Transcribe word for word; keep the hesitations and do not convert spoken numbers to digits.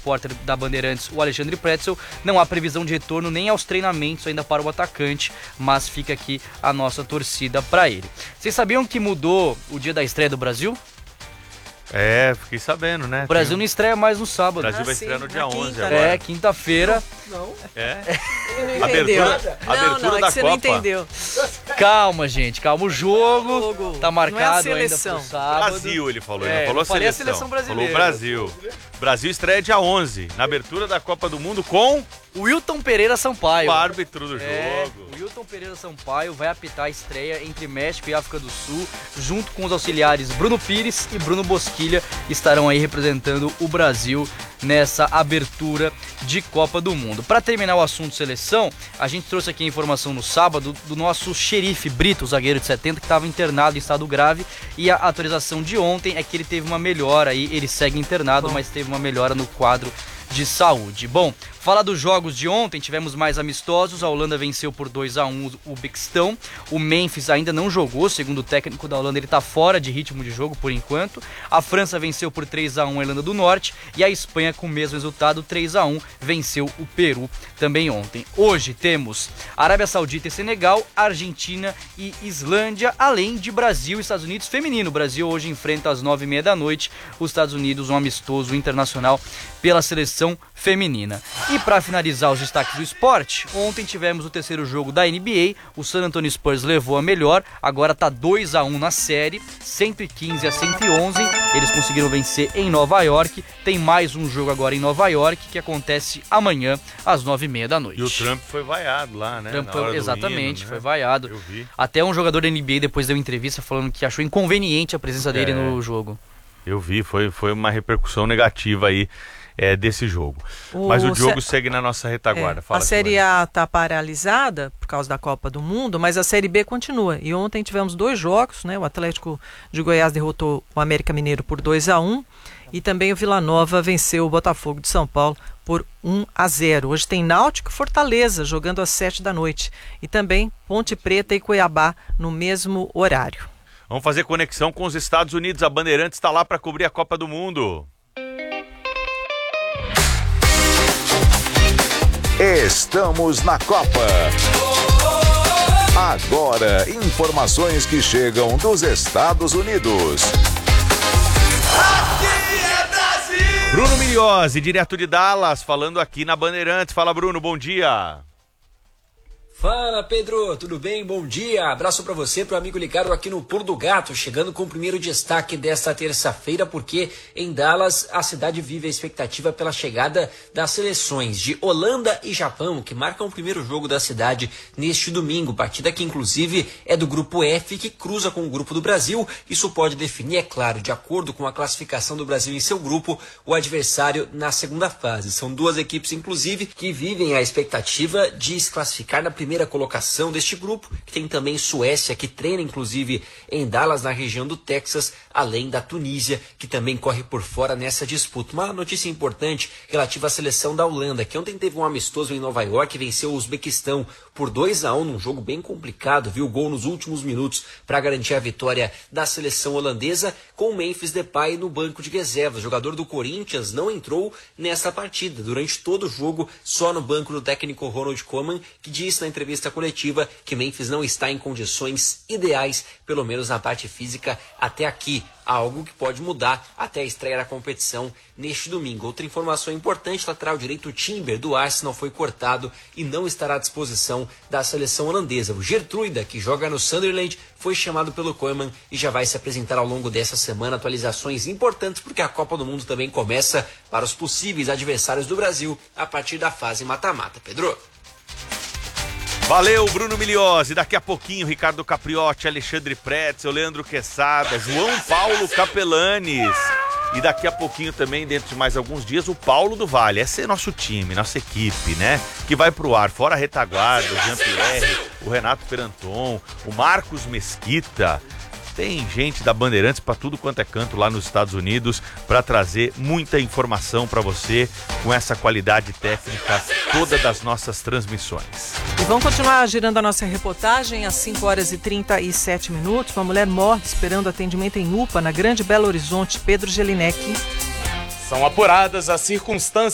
repórter da Bandeirantes, o Alexandre Pretzel, não há previsão de retorno nem aos treinamentos ainda para o atacante, mas fica aqui a nossa torcida para ele. Vocês sabiam que mudou o dia da estreia do Brasil? É, fiquei sabendo, né? O Brasil Tem... não estreia mais no sábado. O Brasil Ah, vai sim, estrear no dia na onze quinta, agora. É, quinta-feira. Não. É? Ele não Abertura, entendeu. abertura Não, não, é da que você Copa. não entendeu. Calma, gente, calma. O jogo, Jogo. tá marcado Não é a ainda seleção. pro sábado. Brasil, ele falou, ele É, não falou eu falei a seleção. seleção brasileira. Falou Brasil. Brasil estreia dia onze, na abertura da Copa do Mundo com O Wilton Pereira Sampaio. o árbitro do É, jogo. o Wilton Pereira Sampaio vai apitar a estreia entre México e África do Sul, junto com os auxiliares Bruno Pires e Bruno Bosquilha, estarão aí representando o Brasil nessa abertura de Copa do Mundo. Para terminar o assunto seleção, a gente trouxe aqui a informação no sábado do nosso xerife Brito, o zagueiro de setenta, que estava internado em estado grave, e a atualização de ontem é que ele teve uma melhora aí, ele segue internado, Bom. mas teve uma melhora no quadro de saúde. Bom, falar dos jogos de ontem, tivemos mais amistosos. A Holanda venceu por dois a um o Uzbequistão. O Memphis ainda não jogou, segundo o técnico da Holanda, ele está fora de ritmo de jogo por enquanto. A França venceu por três a um a Irlanda do Norte e a Espanha, com o mesmo resultado, três a um, venceu o Peru também ontem. Hoje temos Arábia Saudita e Senegal, Argentina e Islândia, além de Brasil e Estados Unidos feminino. O Brasil hoje enfrenta às nove e meia da noite os Estados Unidos, um amistoso internacional pela seleção feminina. E para finalizar os destaques do esporte, ontem tivemos o terceiro jogo da N B A, o San Antonio Spurs levou a melhor, agora tá dois a um na série, cento e quinze a cento e onze, eles conseguiram vencer em Nova York. Tem mais um jogo agora em Nova York, que acontece amanhã às nove e meia da noite. E o Trump foi vaiado lá, né? Trump, Na hora do exatamente, hino, foi né? vaiado. Eu vi. Até um jogador da N B A depois deu entrevista falando que achou inconveniente a presença dele É. no jogo. Eu vi, foi, foi uma repercussão negativa aí é, desse jogo. O Mas o jogo se- segue na nossa retaguarda. É, Fala, a Série Silvana. A está paralisada por causa da Copa do Mundo, mas a Série B continua. E ontem tivemos dois jogos, né? O Atlético de Goiás derrotou o América Mineiro por dois a um e também o Vila Nova venceu o Botafogo de São Paulo por um a zero. Hoje tem Náutico e Fortaleza jogando às sete da noite. E também Ponte Preta e Cuiabá no mesmo horário. Vamos fazer conexão com os Estados Unidos. A Bandeirantes está lá para cobrir a Copa do Mundo. Estamos na Copa. Agora, informações que chegam dos Estados Unidos. Bruno Miliose, direto de Dallas, falando aqui na Bandeirantes. Fala, Bruno, bom dia. Fala, Pedro, tudo bem? Bom dia. Abraço pra você, pro amigo ligado aqui no Pulo do Gato, chegando com o primeiro destaque desta terça-feira, porque em Dallas a cidade vive a expectativa pela chegada das seleções de Holanda e Japão, que marcam o primeiro jogo da cidade neste domingo, partida que inclusive é do grupo F, que cruza com o grupo do Brasil. Isso pode definir, é claro, de acordo com a classificação do Brasil em seu grupo, o adversário na segunda fase. São duas equipes, inclusive, que vivem a expectativa de se classificar na primeira primeira colocação deste grupo, que tem também Suécia, que treina inclusive em Dallas, na região do Texas, além da Tunísia, que também corre por fora nessa disputa. Uma notícia importante relativa à seleção da Holanda, que ontem teve um amistoso em Nova York e venceu o Uzbequistão por dois a um, num jogo bem complicado, viu? Gol nos últimos minutos para garantir a vitória da seleção holandesa, com o Memphis Depay no banco de reservas. O jogador do Corinthians não entrou nessa partida durante todo o jogo, só no banco do técnico Ronald Koeman, que disse na entrevista coletiva que Memphis não está em condições ideais, pelo menos na parte física até aqui, algo que pode mudar até a estreia da competição neste domingo. Outra informação importante, lateral direito Timber do Arsenal foi cortado e não estará à disposição da seleção holandesa. O Gertruida, que joga no Sunderland, foi chamado pelo Koeman e já vai se apresentar ao longo dessa semana. Atualizações importantes porque a Copa do Mundo também começa para os possíveis adversários do Brasil a partir da fase mata-mata. Pedro? Valeu, Bruno Miliose. Daqui a pouquinho, Ricardo Capriotti, Alexandre Pretzel, Leandro Quesada, João Paulo Capelanes. E daqui a pouquinho também, dentro de mais alguns dias, o Paulo do Vale. Esse é nosso time, nossa equipe, né? Que vai pro ar, fora a retaguarda, o Jean-Pierre, o Renato Peranton, o Marcos Mesquita. Tem gente da Bandeirantes para tudo quanto é canto lá nos Estados Unidos para trazer muita informação para você com essa qualidade técnica toda das nossas transmissões. E vamos continuar girando a nossa reportagem às cinco horas e trinta e sete minutos. Uma mulher morre esperando atendimento em U P A na Grande Belo Horizonte. Pedro Gelinek. São apuradas as circunstâncias